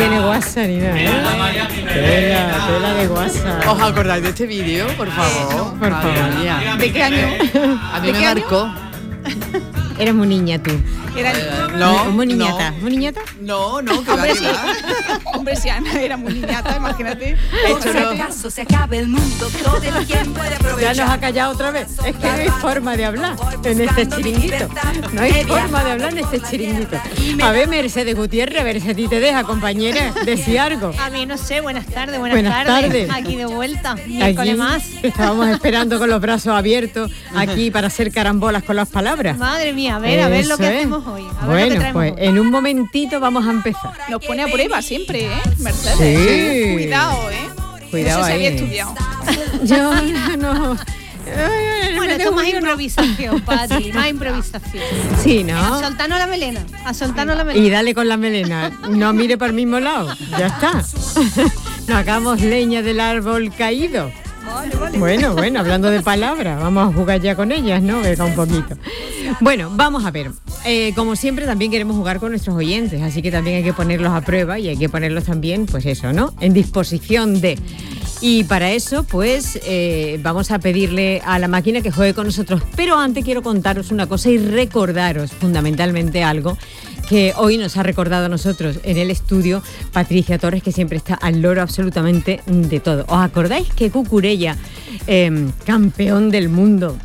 tiene WhatsApp ni nada, tela de WhatsApp. ¿Os acordáis de este vídeo, por favor? Por favor. Mía. ¿De qué año? A mí me marcó. Eres muy niña tú. No, muy niñata. ¿Muy niñata? No, que va, Hombre, que sí. va. Hombre, si Ana era muy niñata, imagínate. Esto no. Se acaba el mundo, todo el tiempo de Ya aprovechar. nos ha callado otra vez. Es que no hay forma de hablar en este chiringuito. No hay forma de hablar en este chiringuito. A ver, Mercedes Gutiérrez, a ver si a ti te deja, compañera, decir algo. A mí no sé, buenas tardes. Buenas tardes. Aquí de vuelta, Aquí miércoles más. estábamos esperando con los brazos abiertos aquí para hacer carambolas con las palabras. Madre mía, a ver lo que Eso es. hacemos hoy. A ver lo que Bueno, traemos pues hoy. en un momentito vamos a empezar. Nos pone a prueba siempre, Mercedes. Sí. Cuidado, Cuidado No sé si había ahí. estudiado. Yo no. Bueno, esto es más improvisación, Pati, más improvisación. Sí, A ¿no? soltarnos la melena, a soltarnos la melena. Y dale con la melena. No mire para el mismo lado. Ya está. No hagamos leña del árbol caído. Bueno, hablando de palabras, vamos a jugar ya con ellas, ¿no? Venga, un poquito. Bueno, vamos a ver. Como siempre, también queremos jugar con nuestros oyentes, así que también hay que ponerlos a prueba y hay que ponerlos también, pues eso, ¿no? En disposición de... Y para eso, pues, vamos a pedirle a la máquina que juegue con nosotros. Pero antes quiero contaros una cosa y recordaros fundamentalmente algo que hoy nos ha recordado a nosotros en el estudio Patricia Torres, que siempre está al loro absolutamente de todo. ¿Os acordáis que Cucurella, campeón del mundo,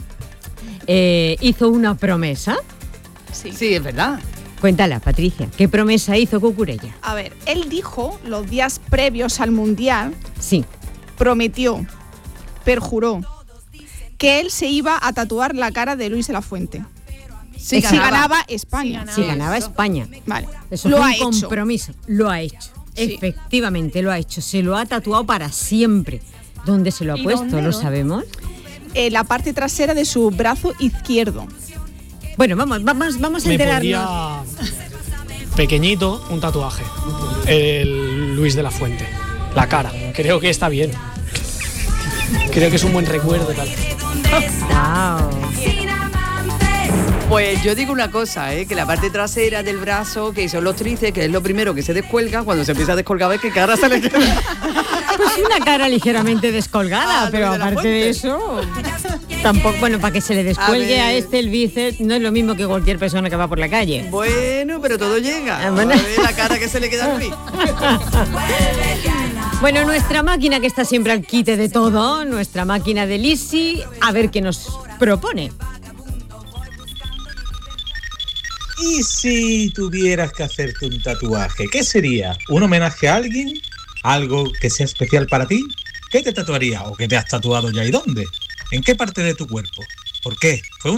hizo una promesa? Sí, es verdad. Cuéntala, Patricia, ¿qué promesa hizo Cucurella? A ver, él dijo los días previos al Mundial, Sí. prometió, perjuró, que él se iba a tatuar la cara de Luis de la Fuente. Sí, Si ganaba España. Si ganaba España. Vale. Eso Lo fue ha un hecho. compromiso. Lo ha hecho. Sí. Efectivamente, lo ha hecho. Se lo ha tatuado para siempre. ¿Dónde se lo ha ¿Y puesto? dónde, ¿Lo no? sabemos? La parte trasera de su brazo izquierdo. Bueno, vamos a Me enterarnos. pondría pequeñito un tatuaje. El Luis de la Fuente. La cara. Creo que está bien. Creo que es un buen recuerdo tal. Wow. Pues yo digo una cosa, que la parte trasera del brazo, que son los tríceps, que es lo primero que se descuelga, cuando se empieza a descolgar, ves que cara se le queda. Pues una cara ligeramente descolgada, Ah, pero Luis de la aparte de eso, tampoco, bueno, para que se le descuelgue a, ver. el bíceps, no es lo mismo que cualquier persona que va por la calle. Bueno, pero todo llega. Ah, bueno. A ver la cara que se le queda a Luis. Bueno, nuestra máquina que está siempre al quite de todo, nuestra máquina de Lisi, a ver qué nos propone. ¿Y si tuvieras que hacerte un tatuaje? ¿Qué sería? ¿Un homenaje a alguien? ¿Algo que sea especial para ti? ¿Qué te tatuarías o qué te has tatuado ya y dónde? ¿En qué parte de tu cuerpo? ¿Por qué? ¿Fue